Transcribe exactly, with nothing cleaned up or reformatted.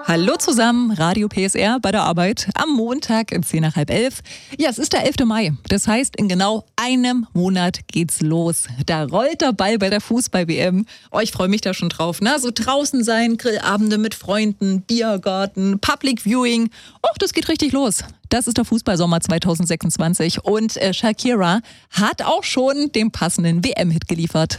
Hallo zusammen, Radio P S R bei der Arbeit am Montag um zehn nach halb elf. Ja, es ist der elfte Mai. Das heißt, in genau einem Monat geht's los. Da rollt der Ball bei der Fußball-W M. Oh, ich freue mich da schon drauf. Ne? So draußen sein, Grillabende mit Freunden, Biergarten, Public Viewing. Och, das geht richtig los. Das ist der Fußballsommer zwanzig sechsundzwanzig. Und äh, Shakira hat auch schon den passenden W M-Hit geliefert.